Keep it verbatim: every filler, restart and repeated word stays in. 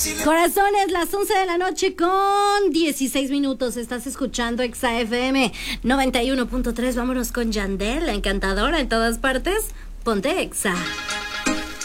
Corazones, las once de la noche con dieciséis minutos. Estás escuchando Exa F M noventa y uno punto tres. Vámonos con Yandel, la encantadora en todas partes. Ponte Exa.